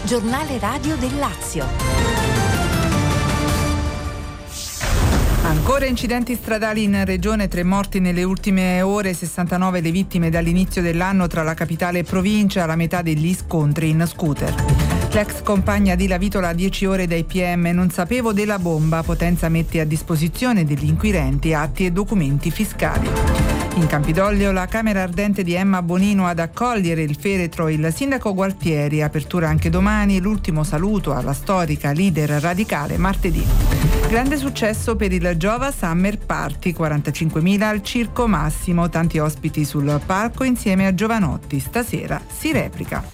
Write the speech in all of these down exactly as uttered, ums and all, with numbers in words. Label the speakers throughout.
Speaker 1: Giornale radio del Lazio.
Speaker 2: Ancora incidenti stradali in regione, tre morti nelle ultime ore, sessantanove le vittime dall'inizio dell'anno tra la capitale e provincia, la metà degli scontri in scooter. L'ex compagna di Lavitola a dieci ore dai P M, non sapevo della bomba, Potenza mette a disposizione degli inquirenti atti e documenti fiscali. In Campidoglio la Camera Ardente di Emma Bonino ad accogliere il feretro il sindaco Gualtieri, apertura anche domani, l'ultimo saluto alla storica leader radicale martedì. Grande successo per il Giova Summer Party, quarantacinquemila al Circo Massimo, tanti ospiti sul palco insieme a Giovanotti, stasera si replica.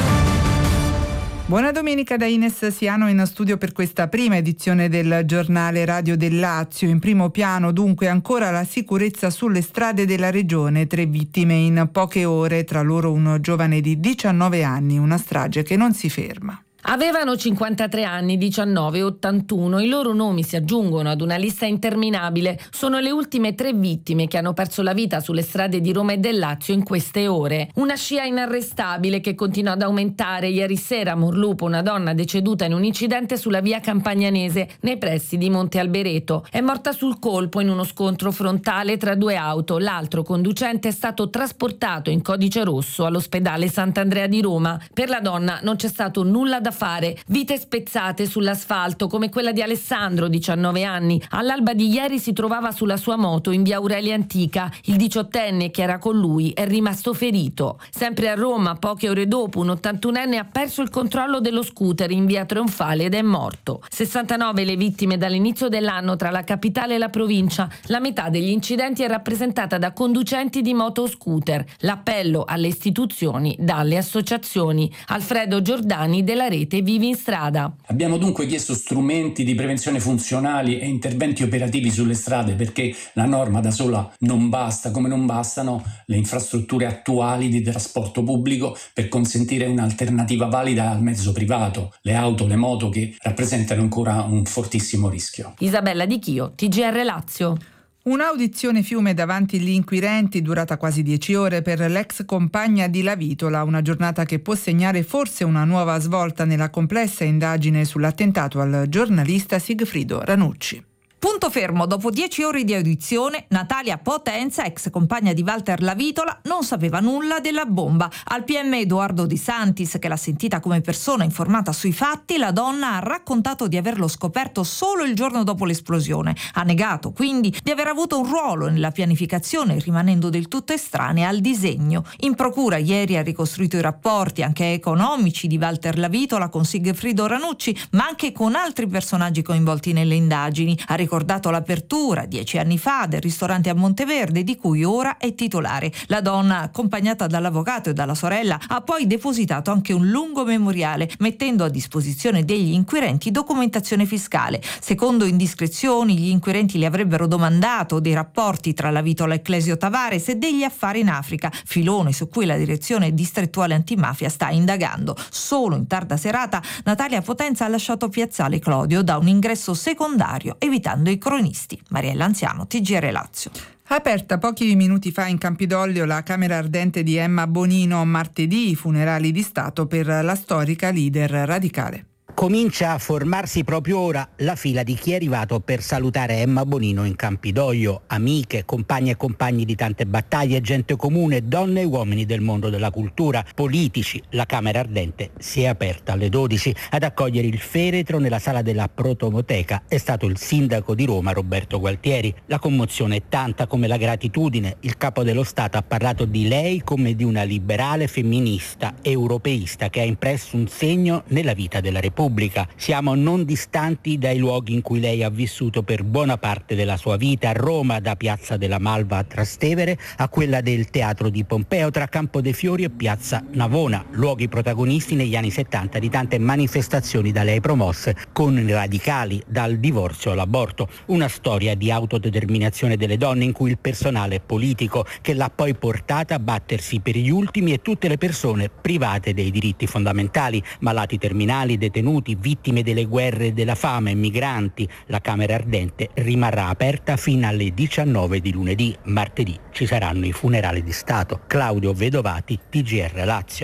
Speaker 2: Buona domenica da Ines Siano in studio per questa prima edizione del Giornale Radio del Lazio. In primo piano dunque ancora la sicurezza sulle strade della regione, tre vittime in poche ore, tra loro un giovane di diciannove anni, una strage che non si ferma.
Speaker 3: Avevano cinquantatré anni, diciannove e ottantuno. I loro nomi si aggiungono ad una lista interminabile. Sono le ultime tre vittime che hanno perso la vita sulle strade di Roma e del Lazio in queste ore. Una scia inarrestabile che continua ad aumentare. Ieri sera a Morlupo una donna deceduta in un incidente sulla via Campagnanese nei pressi di Monte Albereto. È morta sul colpo in uno scontro frontale tra due auto. L'altro conducente è stato trasportato in codice rosso all'ospedale Sant'Andrea di Roma. Per la donna non c'è stato nulla da fare. Vite spezzate sull'asfalto come quella di Alessandro, diciannove anni. All'alba di ieri si trovava sulla sua moto in via Aurelia Antica. Il diciottenne che era con lui è rimasto ferito. Sempre a Roma, poche ore dopo, un ottantunenne ha perso il controllo dello scooter in via Trionfale ed è morto. sessantanove le vittime dall'inizio dell'anno tra la capitale e la provincia. La metà degli incidenti è rappresentata da conducenti di motoscooter. L'appello alle istituzioni, dalle associazioni. Alfredo Giordani della rete Vivi in Strada.
Speaker 4: Abbiamo dunque chiesto strumenti di prevenzione funzionali e interventi operativi sulle strade, perché la norma da sola non basta, come non bastano le infrastrutture attuali di trasporto pubblico per consentire un'alternativa valida al mezzo privato, le auto, le moto che rappresentano ancora un fortissimo rischio.
Speaker 3: Isabella Di Chio, T G R Lazio.
Speaker 2: Un'audizione fiume davanti agli inquirenti durata quasi dieci ore per l'ex compagna di Lavitola, una giornata che può segnare forse una nuova svolta nella complessa indagine sull'attentato al giornalista Sigfrido Ranucci.
Speaker 5: Punto fermo, dopo dieci ore di audizione, Natalia Potenza, ex compagna di Walter Lavitola, non sapeva nulla della bomba. Al P M Edoardo Di Santis, che l'ha sentita come persona informata sui fatti, la donna ha raccontato di averlo scoperto solo il giorno dopo l'esplosione. Ha negato quindi di aver avuto un ruolo nella pianificazione, rimanendo del tutto estranea al disegno. In procura ieri ha ricostruito i rapporti, anche economici, di Walter Lavitola con Sigfrido Ranucci, ma anche con altri personaggi coinvolti nelle indagini. Ha ricordato l'apertura dieci anni fa del ristorante a Monteverde, di cui ora è titolare. La donna, accompagnata dall'avvocato e dalla sorella, ha poi depositato anche un lungo memoriale, mettendo a disposizione degli inquirenti documentazione fiscale. Secondo indiscrezioni, gli inquirenti le avrebbero domandato dei rapporti tra Lavitola e Clesio Tavares e degli affari in Africa, filone su cui la direzione distrettuale antimafia sta indagando. Solo in tarda serata Natalia Potenza ha lasciato Piazzale Clodio da un ingresso secondario, evitando i cronisti. Mariella Anziano, T G R Lazio.
Speaker 2: Aperta pochi minuti fa in Campidoglio la Camera Ardente di Emma Bonino, martedì i funerali di Stato per la storica leader radicale.
Speaker 6: Comincia a formarsi proprio ora la fila di chi è arrivato per salutare Emma Bonino in Campidoglio. Amiche, compagni e compagni di tante battaglie, gente comune, donne e uomini del mondo della cultura, politici. La Camera Ardente si è aperta alle dodici. Ad accogliere il feretro nella sala della Protomoteca è stato il sindaco di Roma Roberto Gualtieri. La commozione è tanta come la gratitudine. Il capo dello Stato ha parlato di lei come di una liberale femminista europeista che ha impresso un segno nella vita della Repubblica. Siamo non distanti dai luoghi in cui lei ha vissuto per buona parte della sua vita, a Roma da Piazza della Malva a Trastevere a quella del Teatro di Pompeo, tra Campo dei Fiori e Piazza Navona, luoghi protagonisti negli anni settanta di tante manifestazioni da lei promosse con i radicali, dal divorzio all'aborto. Una storia di autodeterminazione delle donne in cui il personale politico che l'ha poi portata a battersi per gli ultimi e tutte le persone private dei diritti fondamentali, malati terminali, detenuti, vittime delle guerre e della fame, migranti. La Camera Ardente rimarrà aperta fino alle diciannove di lunedì. Martedì ci saranno i funerali di Stato. Claudio Vedovati, T G R Lazio.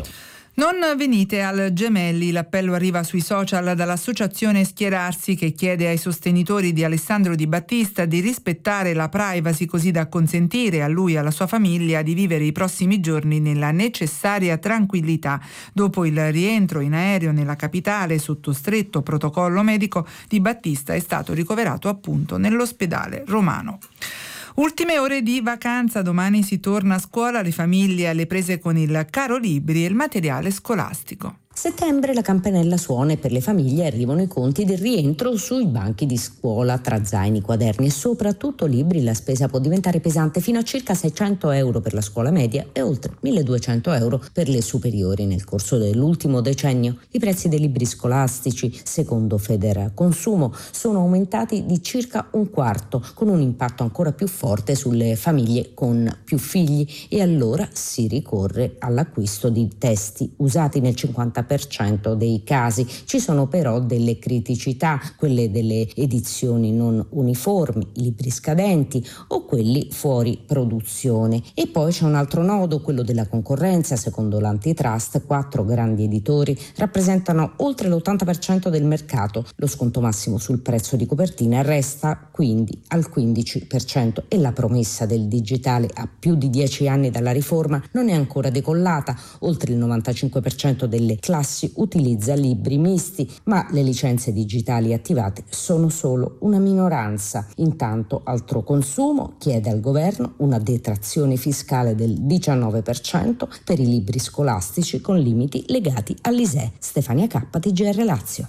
Speaker 2: Non venite al Gemelli, l'appello arriva sui social dall'associazione Schierarsi, che chiede ai sostenitori di Alessandro Di Battista di rispettare la privacy così da consentire a lui e alla sua famiglia di vivere i prossimi giorni nella necessaria tranquillità. Dopo il rientro in aereo nella capitale sotto stretto protocollo medico, Di Battista è stato ricoverato appunto nell'ospedale romano. Ultime ore di vacanza, domani si torna a scuola, le famiglie alle prese con il caro libri e il materiale scolastico.
Speaker 7: Settembre la campanella suona e per le famiglie arrivano i conti del rientro sui banchi di scuola. Tra zaini, quaderni e soprattutto libri la spesa può diventare pesante, fino a circa seicento euro per la scuola media e oltre milleduecento euro per le superiori. Nel corso dell'ultimo decennio i prezzi dei libri scolastici, secondo Federconsumo, sono aumentati di circa un quarto, con un impatto ancora più forte sulle famiglie con più figli, e allora si ricorre all'acquisto di testi usati nel cinquanta per cento dei casi. Ci sono però delle criticità, quelle delle edizioni non uniformi, i libri scadenti o quelli fuori produzione. E poi c'è un altro nodo, quello della concorrenza. Secondo l'antitrust, quattro grandi editori rappresentano oltre l'ottanta per cento del mercato. Lo sconto massimo sul prezzo di copertina resta quindi al quindici per cento e la promessa del digitale a più di dieci anni dalla riforma non è ancora decollata. Oltre il novantacinque per cento delle classi utilizza libri misti, ma le licenze digitali attivate sono solo una minoranza. Intanto Altro Consumo chiede al governo una detrazione fiscale del diciannove per cento per i libri scolastici con limiti legati all'I S E E. Stefania Cappa, T G R Lazio.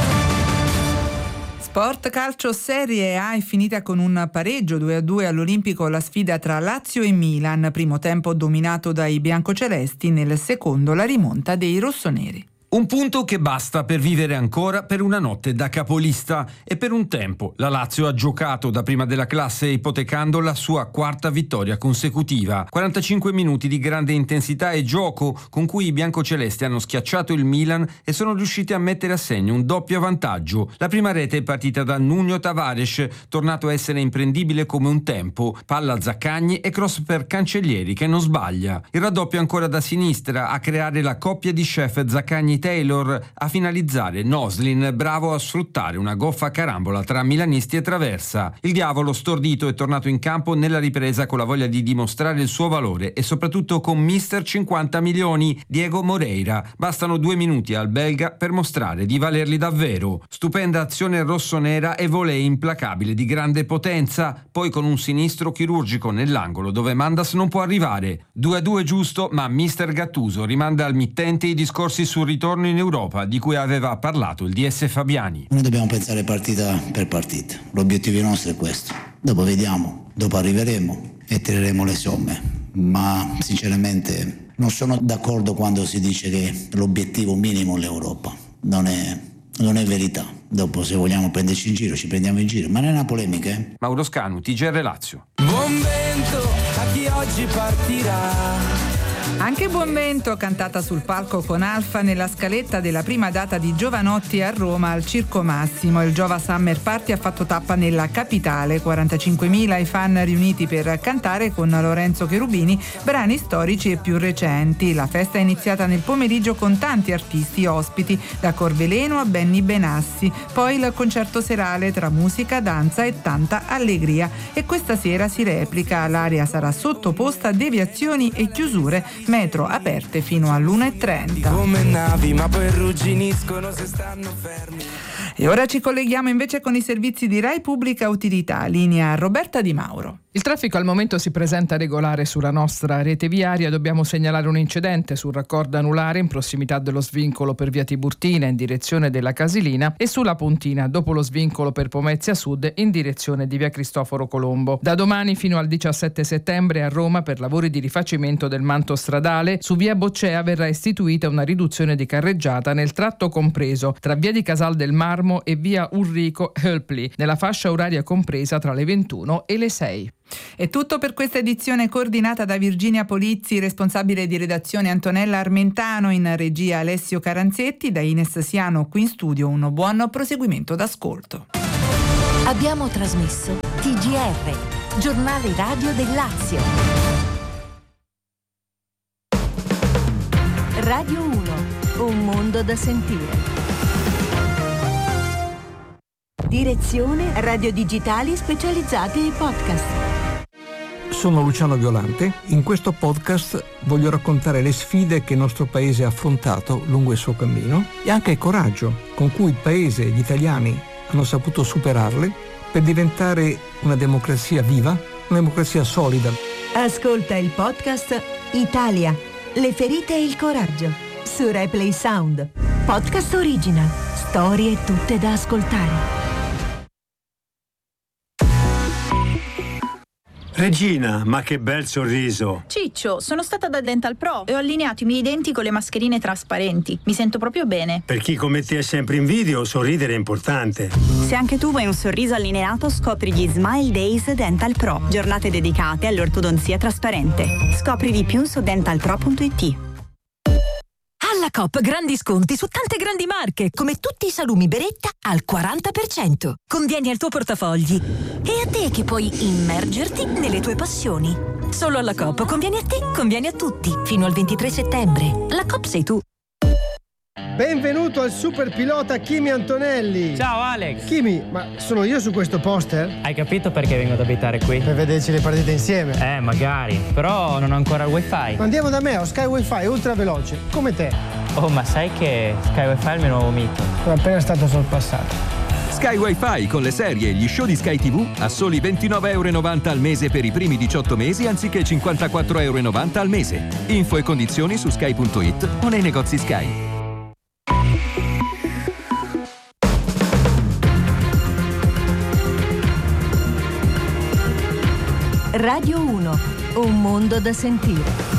Speaker 2: Sport calcio Serie A è finita con un pareggio due a due all'Olimpico la sfida tra Lazio e Milan, primo tempo dominato dai biancocelesti, nel secondo la rimonta dei rossoneri.
Speaker 8: Un punto che basta per vivere ancora per una notte da capolista e per un tempo. La Lazio ha giocato da prima della classe ipotecando la sua quarta vittoria consecutiva. quarantacinque minuti di grande intensità e gioco con cui i biancocelesti hanno schiacciato il Milan e sono riusciti a mettere a segno un doppio vantaggio. La prima rete è partita da Nuno Tavares, tornato a essere imprendibile come un tempo. Palla a Zaccagni e cross per Cancellieri che non sbaglia. Il raddoppio ancora da sinistra a creare la coppia di chef Zaccagni Taylor, a finalizzare Noslin, bravo a sfruttare una goffa carambola tra milanisti e traversa. Il diavolo stordito è tornato in campo nella ripresa con la voglia di dimostrare il suo valore e soprattutto con mister cinquanta milioni, Diego Moreira. Bastano due minuti al belga per mostrare di valerli davvero. Stupenda azione rossonera e volée implacabile di grande potenza, poi con un sinistro chirurgico nell'angolo dove Mandas non può arrivare. due a due giusto, ma mister Gattuso rimanda al mittente i discorsi sul ritorno in Europa di cui aveva parlato il D S Fabiani.
Speaker 9: Noi dobbiamo pensare partita per partita, l'obiettivo nostro è questo, dopo vediamo, dopo arriveremo e tireremo le somme, ma sinceramente non sono d'accordo quando si dice che l'obiettivo minimo è l'Europa, non è, non è verità. Dopo se vogliamo prenderci in giro ci prendiamo in giro, ma non è una polemica, eh?
Speaker 8: Mauro Scanu, T G R Lazio.
Speaker 10: Buon vento a chi oggi partirà.
Speaker 2: Anche Buon Vento, cantata sul palco con Alfa nella scaletta della prima data di Giovanotti a Roma al Circo Massimo. Il Giova Summer Party ha fatto tappa nella capitale, quarantacinquemila i fan riuniti per cantare con Lorenzo Cherubini brani storici e più recenti. La festa è iniziata nel pomeriggio con tanti artisti ospiti, da Corveleno a Benny Benassi, poi il concerto serale tra musica, danza e tanta allegria, e questa sera si replica. L'area sarà sottoposta a deviazioni e chiusure, metro aperte fino all'una e trenta.
Speaker 10: Come navi, ma poi rugginiscono se stanno fermi.
Speaker 2: E ora ci colleghiamo invece con i servizi di Rai Pubblica Utilità, linea Roberta Di Mauro.
Speaker 11: Il traffico al momento si presenta regolare sulla nostra rete viaria. Dobbiamo segnalare un incidente sul raccordo anulare in prossimità dello svincolo per via Tiburtina in direzione della Casilina e sulla Pontina dopo lo svincolo per Pomezia Sud in direzione di via Cristoforo Colombo. Da domani fino al diciassette settembre a Roma, per lavori di rifacimento del manto stradale, su via Boccea verrà istituita una riduzione di carreggiata nel tratto compreso tra via di Casal del Marmo e via Ulrico Hölpli, nella fascia oraria compresa tra le ventuno e le sei.
Speaker 2: È tutto per questa edizione coordinata da Virginia Polizzi, responsabile di redazione Antonella Armentano, in regia Alessio Caranzetti, da Ines Siano qui in studio. Un buon proseguimento d'ascolto.
Speaker 1: Abbiamo trasmesso T G R, giornale radio del Lazio. Radio uno, un mondo da sentire. Direzione Radio Digitali Specializzate e Podcast.
Speaker 12: Sono Luciano Violante. In questo podcast voglio raccontare le sfide che il nostro paese ha affrontato lungo il suo cammino e anche il coraggio con cui il paese e gli italiani hanno saputo superarle per diventare una democrazia viva, una democrazia solida.
Speaker 1: Ascolta il podcast Italia, le ferite e il coraggio su Replay Sound. Podcast original, storie tutte da ascoltare.
Speaker 13: Regina, ma che bel sorriso!
Speaker 14: Ciccio, sono stata da Dental Pro e ho allineato i miei denti con le mascherine trasparenti. Mi sento proprio bene.
Speaker 13: Per chi come te è sempre in video, sorridere è importante.
Speaker 14: Se anche tu vuoi un sorriso allineato, scopri gli Smile Days Dental Pro. Giornate dedicate all'ortodonzia trasparente. Scopri di più su dental pro punto it.
Speaker 1: Alla Coop grandi sconti su tante grandi marche, come tutti i salumi Beretta al quaranta per cento. Convieni al tuo portafogli. E a te che puoi immergerti nelle tue passioni. Solo alla Coop convieni a te, convieni a tutti. Fino al ventitré settembre. La Coop sei tu.
Speaker 15: Benvenuto al super pilota Kimi Antonelli.
Speaker 16: Ciao Alex.
Speaker 15: Kimi, ma sono io su questo poster?
Speaker 16: Hai capito perché vengo ad abitare qui?
Speaker 15: Per vederci le partite insieme.
Speaker 16: Eh, magari, però non ho ancora il wifi.
Speaker 15: Ma andiamo da me, ho Sky Wi-Fi ultra veloce, come te.
Speaker 16: Oh, ma sai che Sky Wi-Fi è il mio nuovo mito?
Speaker 15: Sono appena stato sorpassato.
Speaker 17: Sky Wi-Fi con le serie e gli show di Sky tivù a soli ventinove euro e novanta al mese per i primi diciotto mesi anziché cinquantaquattro euro e novanta al mese. Info e condizioni su sky punto it o nei negozi Sky.
Speaker 1: Radio uno, un mondo da sentire.